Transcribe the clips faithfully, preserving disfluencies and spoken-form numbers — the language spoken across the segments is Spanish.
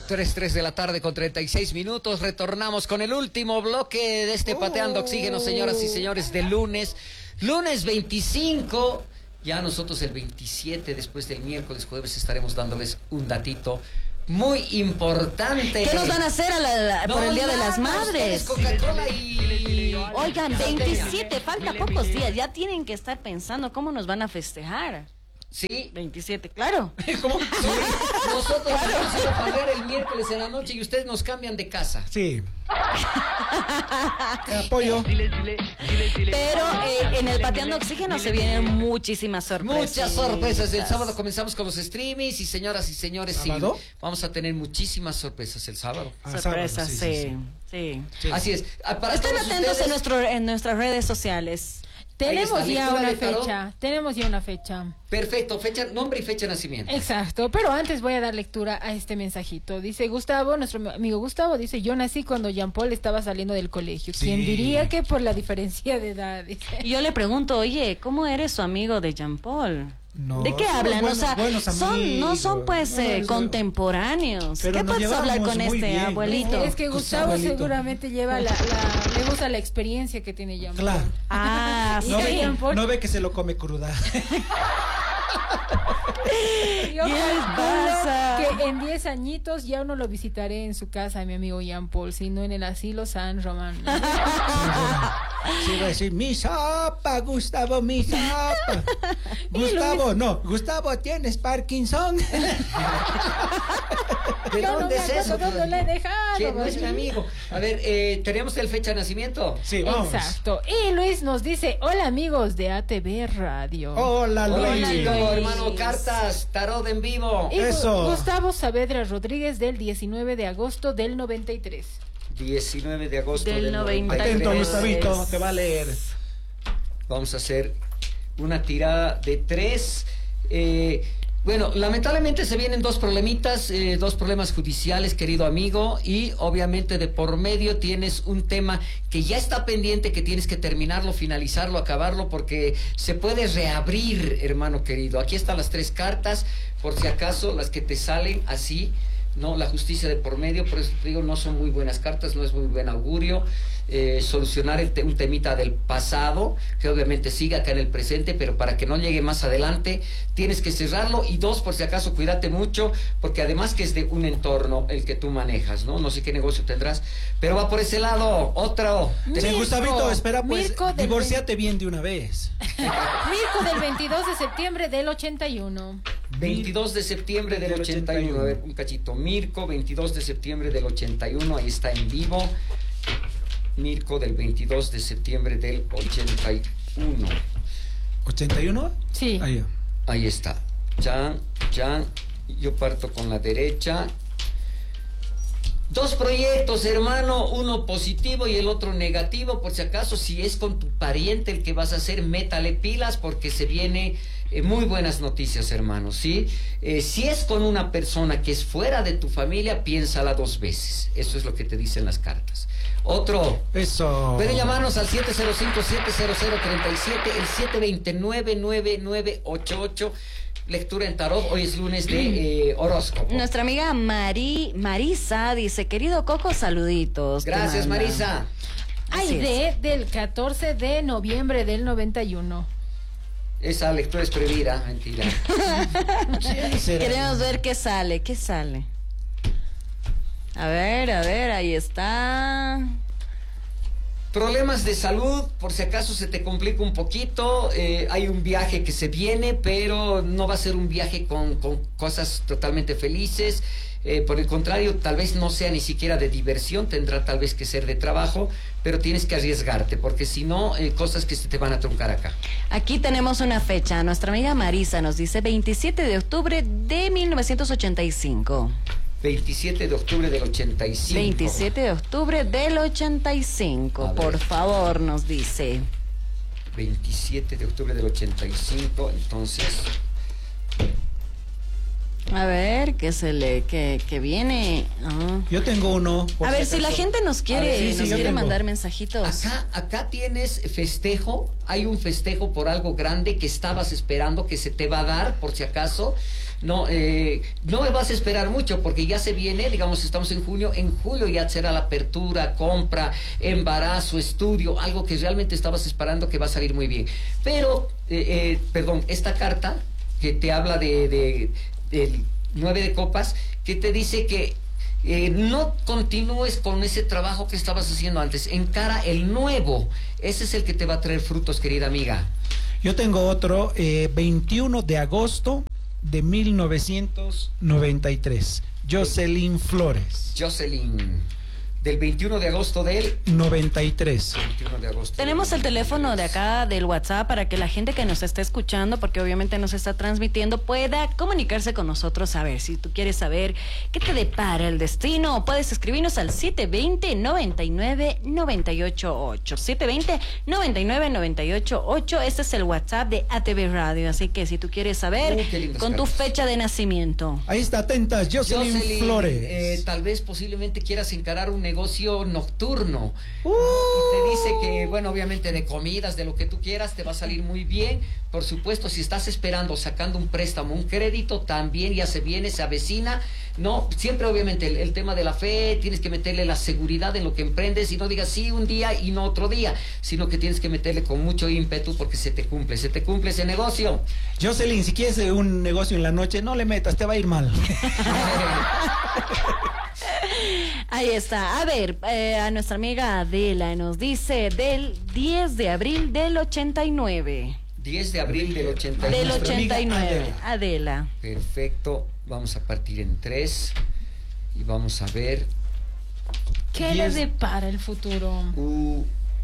tres, tres de la tarde con treinta y seis minutos. Retornamos con el último bloque de este Pateando Oxígeno, señoras y señores, de lunes. Lunes veinticinco. Ya nosotros el veintisiete, después del miércoles, jueves, estaremos dándoles un datito muy importante. ¿Qué nos van a hacer a la, la, no, por el Día nada, de las Madres? Coca-Cola y... Oigan, veintisiete, falta pocos días. Ya tienen que estar pensando cómo nos van a festejar. Sí. veintisiete, claro. ¿Cómo? Sí. Nosotros vamos a ir a pagar el miércoles en la noche y ustedes nos cambian de casa. Sí. Apoyo. Pero eh, en el Pateando Oxígeno se vienen muchísimas sorpresas. Muchas sorpresas. El sábado comenzamos con los streamings y señoras y señores, ¿Sábado? sí, vamos a tener muchísimas sorpresas el sábado. Ah, Sorpresas, sábado, sí, sí, sí, sí. sí. Así es. Ah, para Estén todos atentos ustedes, en, nuestro, en nuestras redes sociales. Tenemos está, ya lectura una de tarot. fecha, tenemos ya una fecha. Perfecto, fecha, nombre y fecha de nacimiento. Exacto, pero antes voy a dar lectura a este mensajito. Dice Gustavo, nuestro amigo Gustavo, dice, yo nací cuando Jean Paul estaba saliendo del colegio. Sí. ¿Quién diría que por la diferencia de edad? Dice. Y yo le pregunto, oye, ¿cómo eres su amigo de Jean Paul? No, ¿De qué somos hablan? buenos- o sea, buenos son, no son amigos. pues No, eh, es- contemporáneos. Pero ¿Qué nos puedes hablar llevamos con muy este bien, ¿no? abuelito? Es que Gustavo Abuelito. seguramente lleva la, la, le gusta la experiencia que tiene Jean Paul. Claro. Ah, Y No sí. que ve, Jean Paul- no ve que se lo come cruda. Yo ¿Qué les calculo pasa? que en diez añitos ya no lo visitaré en su casa, mi amigo Jean Paul, sino en el asilo San Román. Sí, va a decir, mi sopa, Gustavo, mi sopa. Gustavo, no, Gustavo, ¿tienes Parkinson? ¿De Yo no dónde me es acuerdo eso? dónde le he dejado, ¿Quién no es mi Rosy? amigo? A ver, eh, ¿tenemos el fecha de nacimiento? Sí, vamos. Exacto. Y Luis nos dice, hola amigos de A T V Radio. Hola, Hola, Luis. amigo, Luis. hermano, cartas, tarot en vivo. Y Gu- Eso. Gustavo Saavedra Rodríguez del diecinueve de agosto del noventa y tres. diecinueve de agosto Del del noventa y tres. Atento, noventa y tres. Gustavito, te va a leer. Vamos a hacer una tirada de tres. Eh, bueno, lamentablemente se vienen dos problemitas, eh, dos problemas judiciales, querido amigo, y obviamente de por medio tienes un tema que ya está pendiente, que tienes que terminarlo, finalizarlo, acabarlo, porque se puede reabrir, hermano querido. Aquí están las tres cartas, por si acaso las que te salen así. No, la justicia de por medio, por eso te digo, no son muy buenas cartas, no es muy buen augurio. Eh, solucionar el te un temita del pasado, que obviamente sigue acá en el presente, pero para que no llegue más adelante, tienes que cerrarlo. Y dos, por si acaso, cuídate mucho, porque además que es de un entorno el que tú manejas, ¿no? No sé qué negocio tendrás, pero va por ese lado. Otro. Sí, Mirko, Gustavito, espera, pues, Mirko del divórciate bien de una vez. Mirko del veintidós de septiembre del ochenta y uno. veintidós de septiembre del ochenta y uno. A ver, un cachito. Mirko, veintidós de septiembre del ochenta y uno. Ahí está en vivo. Mirko del veintidós de septiembre del ochenta y uno. ¿ochenta y uno? Sí. Ahí. Ahí está. Ya, ya. Yo parto con la derecha. Dos proyectos, hermano, uno positivo y el otro negativo, por si acaso, si es con tu pariente el que vas a hacer, métale pilas porque se viene eh, muy buenas noticias, hermano, ¿sí? Eh, si es con una persona que es fuera de tu familia, piénsala dos veces. Eso es lo que te dicen las cartas. Otro. Eso. Pueden llamarnos al siete cero cinco, siete cero cero, tres siete, el siete dos nueve, nueve nueve ocho ocho. Lectura en tarot, hoy es lunes de eh, horóscopo. Nuestra amiga Mari, Marisa dice, querido Coco, saluditos. te Gracias, manda. Marisa. Así Aide del catorce de noviembre del noventa y uno. Esa lectura es prohibida, mentira. ¿Quién será? Queremos ver qué sale, qué sale. A ver, a ver, ahí está. Problemas de salud, por si acaso se te complica un poquito, eh, hay un viaje que se viene, pero no va a ser un viaje con, con cosas totalmente felices, eh, por el contrario, tal vez no sea ni siquiera de diversión, tendrá tal vez que ser de trabajo, pero tienes que arriesgarte, porque si no, eh, cosas que se te van a truncar acá. Aquí tenemos una fecha. Nuestra amiga Marisa nos dice veintisiete de octubre de mil novecientos ochenta y cinco. veintisiete de octubre del ochenta y cinco. veintisiete de octubre del ochenta y cinco. A ver. Por favor, nos dice. veintisiete de octubre del ochenta y cinco, entonces... A ver, que se le, que, que viene. Ah. Yo tengo uno. por A ver, si la acaso. gente nos A quiere, ver, sí, sí, nos yo quiere tengo. mandar mensajitos. Acá, acá tienes festejo, hay un festejo por algo grande que estabas esperando que se te va a dar, por si acaso. No, eh, no me vas a esperar mucho porque ya se viene, digamos, estamos en junio, en julio ya será la apertura, compra, embarazo, estudio, algo que realmente estabas esperando que va a salir muy bien. Pero, eh, eh, perdón, esta carta que te habla de, de, del nueve de copas, que te dice que Eh, no continúes con ese trabajo que estabas haciendo antes. Encara el nuevo. Ese es el que te va a traer frutos, querida amiga. Yo tengo otro, eh, veintiuno de agosto de mil novecientos noventa y tres. Jocelyn Flores. Jocelyn, del veintiuno de agosto del noventa y tres. veintiuno de agosto. Tenemos el teléfono de acá del WhatsApp para que la gente que nos está escuchando, porque obviamente nos está transmitiendo, pueda comunicarse con nosotros. A ver, si tú quieres saber qué te depara el destino, puedes escribirnos al siete dos cero, nueve nueve, nueve ocho ocho. siete dos cero, nueve nueve, nueve ocho ocho. Este es el WhatsApp de A T V Radio. Así que si tú quieres saber, Uh, qué lindas con tu cartas. fecha de nacimiento. Ahí está, atentas, Jocelyn, Jocelyn, Flores. eh, tal vez posiblemente quieras encarar un negocio nocturno. Uh. Y te dice que, bueno, obviamente de comidas, de lo que tú quieras, te va a salir muy bien. Por supuesto, si estás esperando, sacando un préstamo, un crédito, también ya se viene, se avecina. No, siempre obviamente el, el tema de la fe, tienes que meterle la seguridad en lo que emprendes y no digas sí un día y no otro día, sino que tienes que meterle con mucho ímpetu porque se te cumple, se te cumple ese negocio. Jocelyn, si quieres eh, un negocio en la noche, no le metas, te va a ir mal. Ahí está. A ver, eh, a nuestra amiga Adela nos dice del diez de abril del ochenta y nueve. diez de abril del ochenta y nueve. Del nuestra amiga ochenta y nueve. Adela. Adela. Perfecto, vamos a partir en tres y vamos a ver. ¿Qué Diez. le depara el futuro? Uh,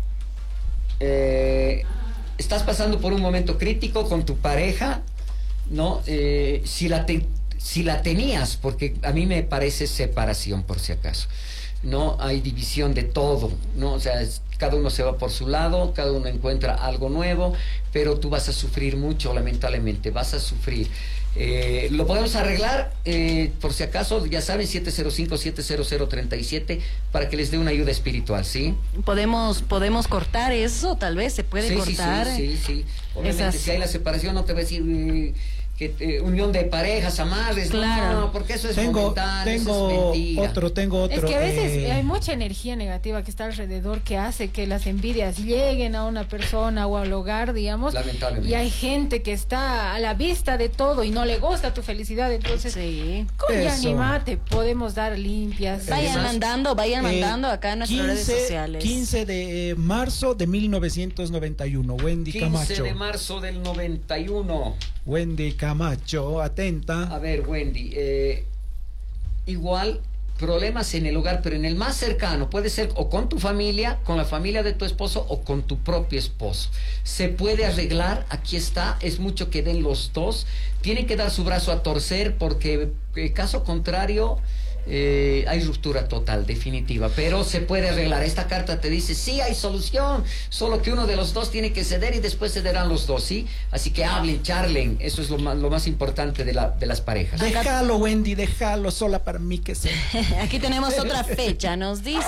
eh, estás pasando por un momento crítico con tu pareja, ¿no? Eh, si la te- si la tenías, porque a mí me parece separación por si acaso. No hay división de todo, ¿no? O sea, es- cada uno se va por su lado, cada uno encuentra algo nuevo, pero tú vas a sufrir mucho, lamentablemente, vas a sufrir. Eh, lo podemos arreglar, eh, por si acaso, ya saben, siete cero cinco, siete cero cero, tres siete, para que les dé una ayuda espiritual, ¿sí? Podemos, podemos cortar eso, tal vez se puede Sí, sí, cortar. sí, sí, sí. Obviamente, Esas- si hay la separación, no te va a decir eh, que eh, unión de parejas, amadres, Claro. no, porque eso es Tengo, momentáneo, eso tengo es mentira. otro, tengo otro. Es que a veces eh, hay mucha energía negativa que está alrededor que hace que las envidias lleguen a una persona o al hogar, digamos. Lamentablemente. Y hay gente que está a la vista de todo y no le gusta tu felicidad. Entonces, Sí. con Eso. Yanimate podemos dar limpias. Vayan Además, mandando, vayan eh, mandando acá en nuestras redes quince sociales. quince de marzo de mil novecientos noventa y uno. Wendy quince Camacho. de marzo del noventa y uno. Wendy Camacho, atenta. A ver, Wendy, eh, igual problemas en el hogar, pero en el más cercano, puede ser o con tu familia, con la familia de tu esposo o con tu propio esposo. Se puede arreglar, aquí está, es mucho que den los dos, tienen que dar su brazo a torcer porque eh, caso contrario eh, hay ruptura total, definitiva, pero se puede arreglar. Esta carta te dice, sí, hay solución, solo que uno de los dos tiene que ceder y después cederán los dos, ¿sí? Así que hablen, charlen, eso es lo más, lo más importante de, la, de las parejas. Déjalo, Wendy, déjalo sola para mí que sea. Aquí tenemos otra fecha. Nos dice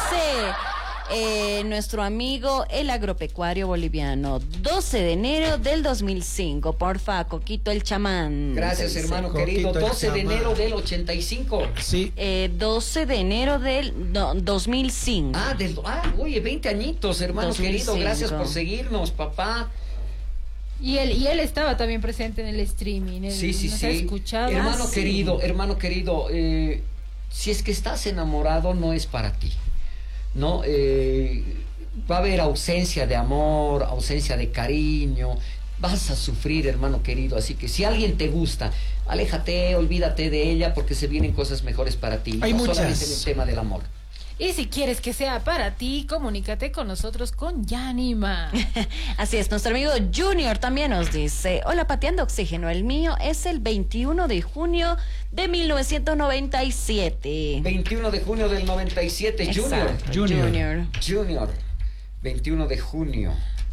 eh, nuestro amigo el agropecuario boliviano, doce de enero del dos mil cinco. Porfa, Coquito el chamán. Gracias, Dice. hermano Coquito querido. el doce de chamán. enero del ochenta y cinco. Sí. Eh, doce de enero del no, dos mil cinco. Ah, del, ah, oye, veinte añitos, hermano dos mil querido. cinco. Gracias por seguirnos, papá. Y él, y él estaba también presente en el streaming. Él Sí, sí, nos sí. ha escuchado. Hermano Ah, sí. querido, hermano querido, eh, si es que estás enamorado, no es para ti. ¿No? Eh, va a haber ausencia de amor, ausencia de cariño. Vas a sufrir, hermano querido. Así que si alguien te gusta, aléjate, olvídate de ella, porque se vienen cosas mejores para ti. Hay no muchas. solamente en el tema del amor. Y si quieres que sea para ti, comunícate con nosotros con Yanima. Así es, nuestro amigo Junior también nos dice, hola, pateando oxígeno, el mío es el veintiuno de junio de mil novecientos noventa y siete. veintiuno de junio del noventa y siete, Junior. Exacto, Junior. Junior. Junior, veintiuno de junio.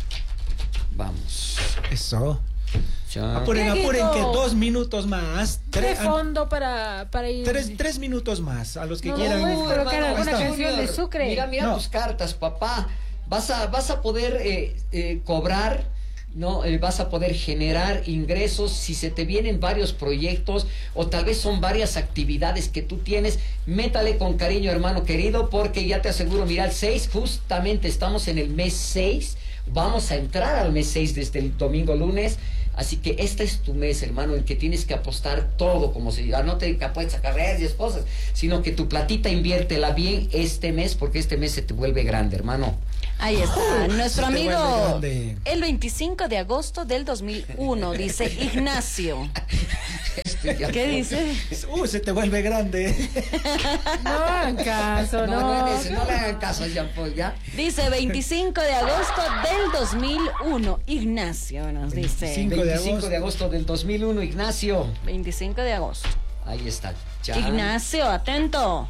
Vamos. Eso. Ya. Apuren, apuren, que Dieguito. dos minutos más. De Tre- ah, fondo para, para ir. tres, tres minutos más. A los que No, quieran. no, puedes colocar hermano, alguna está. canción de Sucre. Mira, mira No. tus cartas, papá. Vas a, vas a poder eh, eh, cobrar no eh, vas a poder generar ingresos. Si se te vienen varios proyectos o tal vez son varias actividades que tú tienes, métale con cariño, hermano querido, porque ya te aseguro, mira, el seis, justamente estamos en el mes seis, vamos a entrar al mes seis desde el domingo lunes. Así que este es tu mes, hermano, en que tienes que apostar todo, como se diga. No te apuestas a carreras y esposas, sino que tu platita inviértela bien este mes, porque este mes se te vuelve grande, hermano. Ahí está, nuestro se te vuelve amigo, grande. el veinticinco de agosto del dos mil uno, dice Ignacio. Este ya ¿Qué fue. dice? Uh, se te vuelve grande. No hagan caso, No, no. no, es ese, no le hagan caso a Jean Paul, ¿ya? Dice veinticinco de agosto del dos mil uno, Ignacio nos dice. veinticinco. veinticinco de agosto del dos mil uno, Ignacio. veinticinco de agosto. Ahí está. Ya. Ignacio, atento.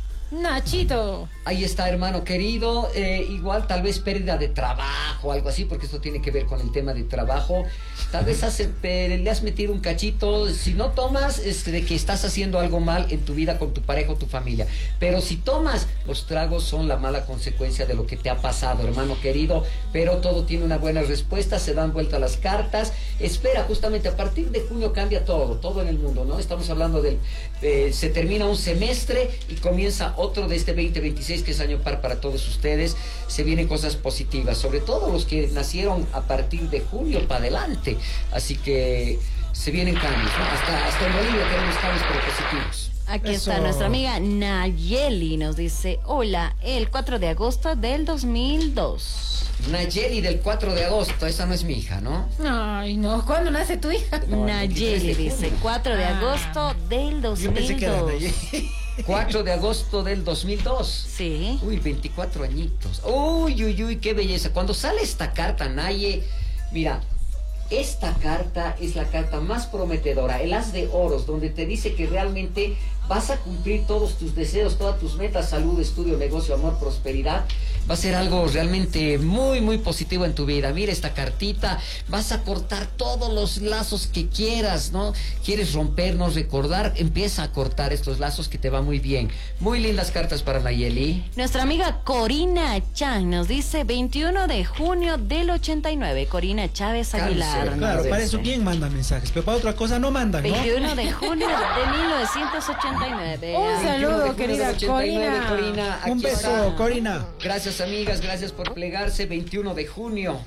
Nachito. Ahí está, hermano querido. Eh, igual tal vez pérdida de trabajo, algo así, porque esto tiene que ver con el tema de trabajo. Tal vez hace, eh, le has metido un cachito. Si no tomas, es de que estás haciendo algo mal en tu vida con tu pareja o tu familia. Pero si tomas, los tragos son la mala consecuencia de lo que te ha pasado, hermano querido. Pero todo tiene una buena respuesta, se dan vuelta las cartas. Espera, justamente a partir de junio cambia todo, todo en el mundo, ¿no? Estamos hablando del... Eh, se termina un semestre y comienza otro de este veinte veintiséis, que es año par para todos ustedes. Se vienen cosas positivas, sobre todo los que nacieron a partir de julio para adelante. Así que se vienen cambios, ¿no? Hasta, hasta en Bolivia tenemos cambios, pero positivos. Aquí Eso. está nuestra amiga Nayeli, nos dice, hola, el cuatro de agosto del dos mil dos. Nayeli del cuatro de agosto, esa no es mi hija, ¿no? Ay, no. ¿Cuándo nace tu hija? No, el Nayeli veintitrés de dice, junio. cuatro de Ah. agosto del dos Yo mil pensé que era dos. Nayeli. cuatro de agosto del dos mil dos. Sí. Uy, veinticuatro añitos. Uy, uy, uy, qué belleza. Cuando sale esta carta, Naye, mira, esta carta es la carta más prometedora, el as de oros, donde te dice que realmente vas a cumplir todos tus deseos, todas tus metas, salud, estudio, negocio, amor, prosperidad. Va a ser algo realmente muy, muy positivo en tu vida. Mira esta cartita, vas a cortar todos los lazos que quieras, ¿no? Quieres rompernos, recordar, empieza a cortar estos lazos, que te va muy bien. Muy lindas cartas para Nayeli. Nuestra amiga Corina Chan nos dice veintiuno de junio del ochenta y nueve. Corina Chávez Cáncer, Aguilar. nos Claro, para eso dice. quién manda mensajes, pero para otra cosa no mandan, ¿no? veintiuno de junio de mil novecientos ochenta y nueve. Un veintiuno de saludo, junio querida del ochenta y nueve, Corina. Corina. Un Aquí beso, está. Corina. Gracias, amigas, gracias por plegarse. veintiuno de junio.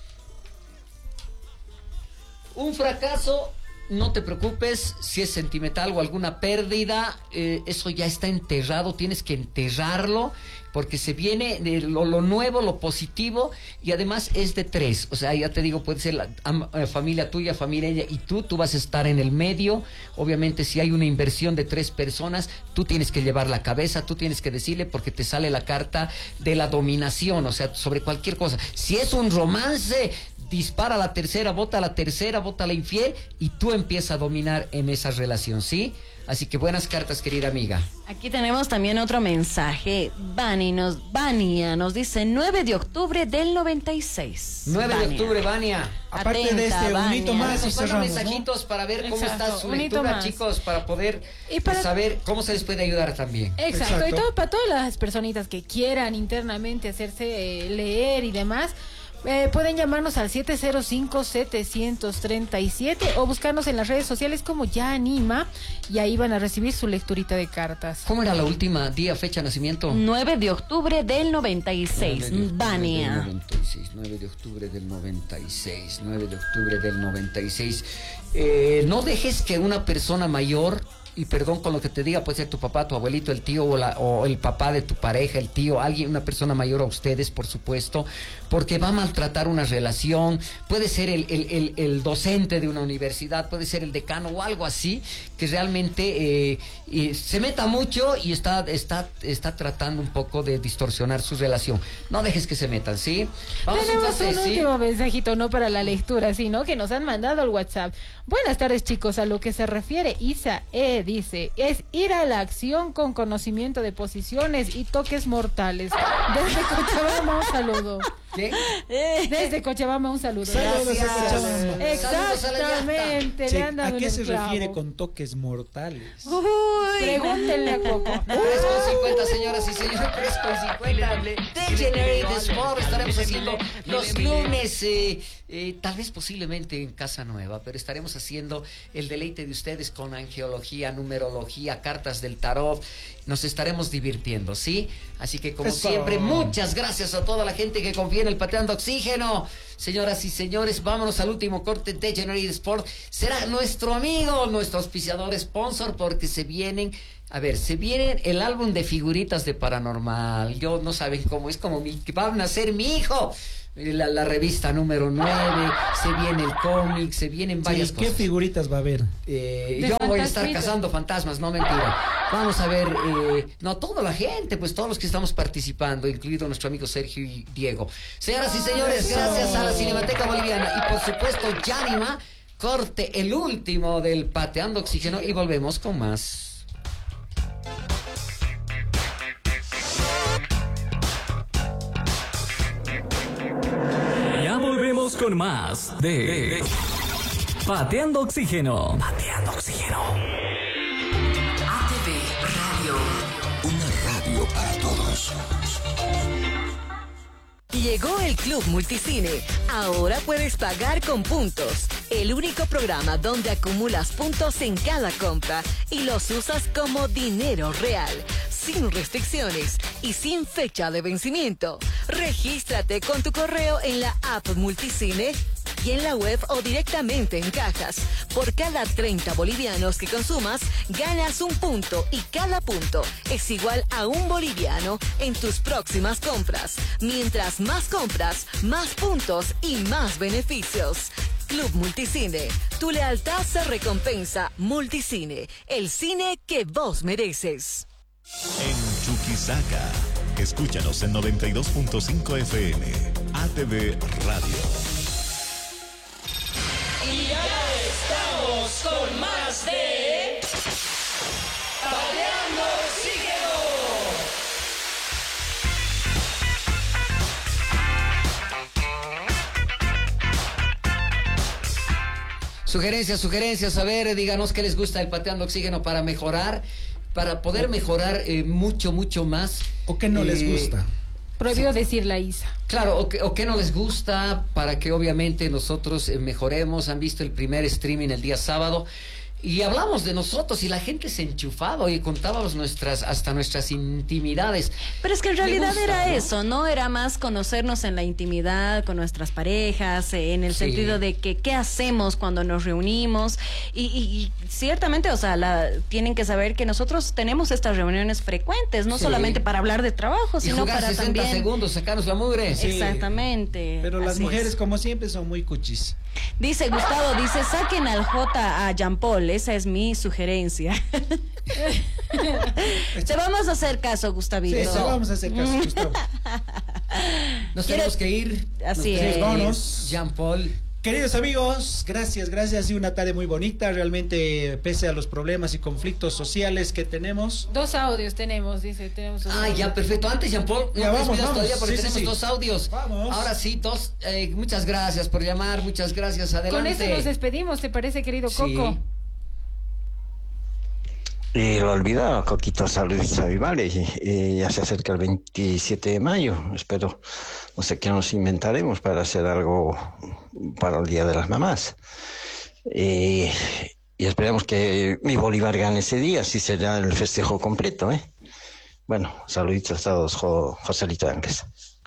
Un fracaso, no te preocupes. Si es sentimental o alguna pérdida, eh, eso ya está enterrado. Tienes que enterrarlo, porque se viene de lo, lo nuevo, lo positivo, y además es de tres. O sea, ya te digo, puede ser la am, eh, familia tuya, familia ella y tú. Tú vas a estar en el medio. Obviamente, si hay una inversión de tres personas, tú tienes que llevar la cabeza, tú tienes que decirle, porque te sale la carta de la dominación, o sea, sobre cualquier cosa. Si es un romance, dispara la tercera, bota la tercera, bota la infiel, y tú empiezas a dominar en esa relación, ¿sí? Así que buenas cartas, querida amiga. Aquí tenemos también otro mensaje. Bani nos, Vania nos dice nueve de octubre del noventa y seis. nueve de Vania. octubre, Vania. Aparte de Atenta, este, un Vania. hito más y Nos mandan cerramos, ¿no? mensajitos para ver cómo Exacto, está su un hito lectura, más. chicos, para poder Y para- saber cómo se les puede ayudar también. Exacto. Exacto. Y todo para todas las personitas que quieran internamente hacerse eh, leer y demás. Eh, pueden llamarnos al siete cero cinco, siete tres siete o buscarnos en las redes sociales como Ya Anima, y ahí van a recibir su lecturita de cartas. ¿Cómo era la última día, fecha de nacimiento? nueve de octubre del noventa y seis. nueve de octubre del Vania. noventa y seis, nueve de octubre del noventa y seis, nueve de octubre del noventa y seis. Eh, no dejes que una persona mayor, y perdón con lo que te diga, puede ser tu papá, tu abuelito, el tío o, la- o el papá de tu pareja, el tío, alguien, una persona mayor a ustedes, por supuesto, porque va a maltratar una relación. Puede ser el, el- el- el docente de una universidad, puede ser el decano o algo así, que realmente eh, eh, se meta mucho y está, está, está tratando un poco de distorsionar su relación. No dejes que se metan, ¿sí? Vamos Tenemos entonces, un ¿sí? último mensajito, no para la lectura, sino que nos han mandado al WhatsApp. Buenas tardes, chicos. A lo que se refiere Isa E dice, es ir a la acción con conocimiento de posiciones y toques mortales. Desde Cochabamba, un saludo. ¿Qué? Desde Cochabamba un saludo. Saludos Gracias. a Cochabamba. Exactamente, Che, le han dado ¿a en qué el se clavo. refiere con toques mortales? Uy. Pregúntenle a Coco. tres con cincuenta, señoras y señores, tres con cincuenta. Degenerate Sport estaremos haciendo los lunes, eh, eh, tal vez posiblemente en casa nueva, pero estaremos haciendo el deleite de ustedes con angeología, numerología, cartas del tarot. Nos estaremos divirtiendo, ¿sí? Así que como Eso. siempre, muchas gracias a toda la gente que confía en el Pateando Oxígeno. Señoras y señores, vámonos al último corte de Degenerate Sport. Será nuestro amigo, nuestro auspiciador sponsor, porque se vienen, a ver, se viene el álbum de figuritas de Paranormal. Yo no saben cómo, es como mi, que va a nacer mi hijo. La, la revista número nueve, se viene el cómic, se vienen varias Sí, ¿qué cosas. figuritas va a haber? Eh, De yo voy a estar fantasmitas. cazando fantasmas, no mentira. Vamos a ver, eh, no, toda la gente, pues todos los que estamos participando, incluido nuestro amigo Sergio y Diego. Señoras y señores, Eso. gracias a la Cinemateca Boliviana y por supuesto Yanima, corte el último del Pateando Oxígeno y volvemos con más. Ya volvemos con más de Pateando Oxígeno. Pateando Oxígeno. A T V Radio. Una radio para todos. Llegó el Club Multicine. Ahora puedes pagar con puntos. El único programa donde acumulas puntos en cada compra y los usas como dinero real, sin restricciones y sin fecha de vencimiento. Regístrate con tu correo en la app Multicine y en la web o directamente en cajas. Por cada treinta bolivianos que consumas, ganas un punto y cada punto es igual a un boliviano en tus próximas compras. Mientras más compras, más puntos y más beneficios. Club Multicine. Tu lealtad se recompensa. Multicine. El cine que vos mereces. En Chuquisaca. Escúchanos en noventa y dos punto cinco F M. A T V Radio. Y ya estamos con más de Pateando Oxígeno. Sugerencias, sugerencias, a ver, díganos qué les gusta el Pateando Oxígeno para mejorar, para poder mejorar eh, mucho, mucho más. ¿O qué no les Eh, gusta? Prohibió decir la Isa. Claro, o que, o que no les gusta para que obviamente nosotros eh, mejoremos. Han visto el primer streaming el día sábado y hablamos de nosotros y la gente se enchufaba y contábamos nuestras, hasta nuestras intimidades. Pero es que en Me realidad gusta, era ¿no? eso, ¿no? Era más conocernos en la intimidad con nuestras parejas, eh, en el Sí. sentido de que qué hacemos cuando nos reunimos. Y, y- y ciertamente, o sea, la, tienen que saber que nosotros tenemos estas reuniones frecuentes, no Sí. solamente para hablar de trabajo, Y sino jugar para sesenta también... segundos, sacarnos la mugre. Sí. Exactamente. Pero las así mujeres, es. como siempre, son muy cuchis. Dice Gustavo, dice, saquen al J a Jean Paul, esa es mi sugerencia. Te vamos a hacer caso, Gustavito. Sí, eso vamos a hacer caso, Gustavo. Nos ¿Quieres- tenemos que ir. Así Nos tenemos es. que ir. Vámonos. Jean Paul. Queridos amigos, gracias, gracias. Ha sido una tarde muy bonita. Realmente, pese a los problemas y conflictos sociales que tenemos. Dos audios tenemos, dice. Tenemos dos Ah, audios. ya, perfecto. Antes, Jean Paul, no Ya, te vamos, despidas vamos. todavía porque Sí, sí, tenemos sí. dos audios. Vamos. Ahora sí, dos. eh, muchas gracias por llamar, muchas gracias. Con Adelante. eso nos despedimos, ¿te parece, querido Sí. Coco? Y lo olvidaba, Coquito, saludos a Vivale. Y ya se acerca el veintisiete de mayo. Espero, no sé qué nos inventaremos para hacer algo para el Día de las Mamás. Y, y esperemos que mi Bolívar gane ese día, así será el festejo completo, ¿eh? Bueno, saluditos a todos, Jo- Joselito Ángeles.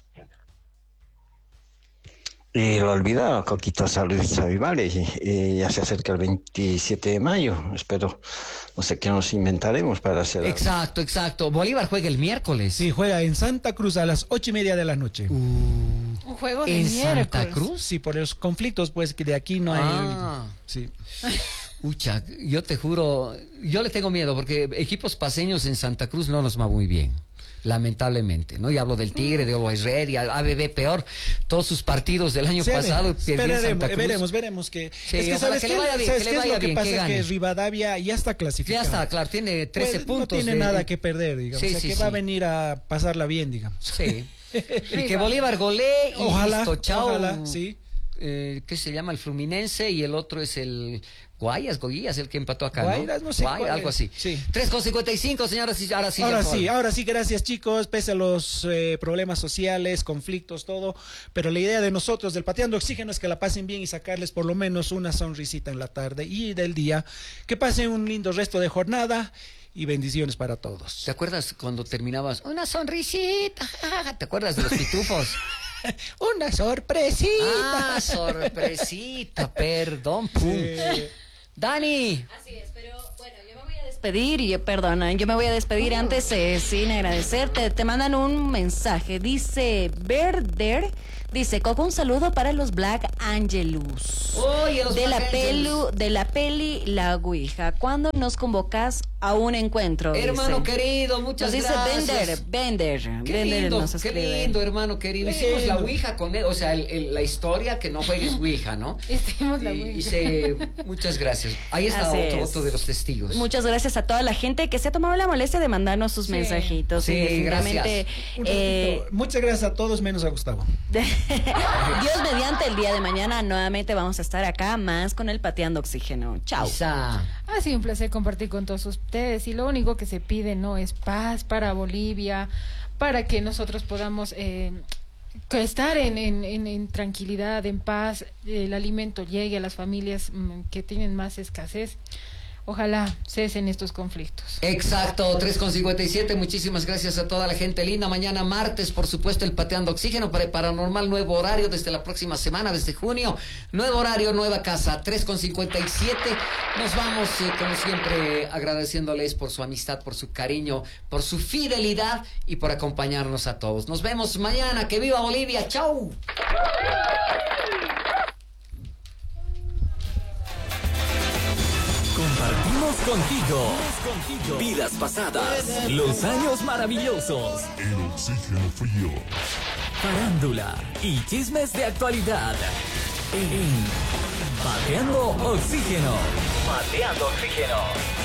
Y lo olvidaba, Coquito, saludos a Vivale. Y, y ya se acerca el veintisiete de mayo. Espero, no sé qué nos inventaremos para hacer algo. Exacto, exacto. Bolívar juega el miércoles. Sí, juega en Santa Cruz a las ocho y media de la noche. Un juego de ¿En miércoles. Santa Cruz? Sí, por los conflictos, pues, que de aquí no hay... Ah. Sí. Ucha, yo te juro, yo le tengo miedo porque equipos paseños en Santa Cruz no nos va muy bien. Lamentablemente, ¿no? Y hablo del Tigre, de Always Ready, A B B peor. Todos sus partidos del año Sí, pasado perdió en Santa esperaremos, Cruz. veremos, veremos que... Sí, es que ojalá sabes que qué, le vaya bien, ¿sabes que qué le es lo vaya que bien, pasa? que Que gane. Rivadavia ya está Ya clasificado. está, claro, tiene trece Pues, puntos. No tiene de- nada que perder, digamos. Sí, o sea, sí, que sí. va a venir a pasarla bien, digamos. Sí. Y que Bolívar golee y Ojalá, listo, chao. ojalá, sí. Eh, ¿Qué se llama? El Fluminense y el otro es el Guayas, Goyías, el que empató acá, Guayas, ¿no? no sé Guay- cuál algo es. así. Sí. tres con cincuenta y cinco, señoras y ahora sí. Ahora Jean-Paul. sí, ahora sí, gracias chicos, pese a los eh, problemas sociales, conflictos, todo, pero la idea de nosotros del Pateando Oxígeno es que la pasen bien y sacarles por lo menos una sonrisita en la tarde y del día, que pasen un lindo resto de jornada y bendiciones para todos. ¿Te acuerdas cuando terminabas? Una sonrisita. ¿Te acuerdas de los pitufos? Una sorpresita. Ah, sorpresita, perdón. Pum. Sí. Dani. Así es, pero bueno, yo me voy a despedir y perdona, yo me voy a despedir antes eh, sin agradecerte. Te mandan un mensaje, dice Verder, dice Coco, un saludo para los Black Angelus. Oye, los de la Black pelu, Angels. de la peli La Ouija. ¿Cuándo nos convocas a un encuentro? Hermano Dice. querido, muchas Nos dice gracias. Bender, Bender, Qué Bender lindo, nos qué escribe. lindo, hermano querido. Hicimos la Ouija con él, o sea, el- el- la historia que no juegues Ouija, ¿no? Hicimos la Y- Ouija. hice- muchas gracias. Ahí está Así otro, es. otro de los testigos. Muchas gracias a toda la gente que se ha tomado la molestia de mandarnos sus Sí. mensajitos. Sí, y definitivamente, Un eh, ratito. Muchas gracias a todos menos a Gustavo. Dios mediante el día de mañana nuevamente vamos a estar acá más con el Pateando Oxígeno. Chao. Isa. Ha sido un placer compartir con todos ustedes y lo único que se pide no es paz para Bolivia, para que nosotros podamos eh, que estar en, en, en, en tranquilidad, en paz, el alimento llegue a las familias mm, que tienen más escasez. Ojalá cesen estos conflictos. Exacto, tres con cincuenta y siete. Muchísimas gracias a toda la gente linda. Mañana martes, por supuesto, el Pateando Oxígeno para el Paranormal, nuevo horario desde la próxima semana, desde junio. Nuevo horario, nueva casa, tres con cincuenta y siete. Nos vamos, eh, como siempre, agradeciéndoles por su amistad, por su cariño, por su fidelidad y por acompañarnos a todos. Nos vemos mañana. ¡Que viva Bolivia! ¡Chau! Compartimos contigo, vidas pasadas, los años maravillosos, El oxígeno frío. farándula y chismes de actualidad. En Pateando Oxígeno. Pateando Oxígeno.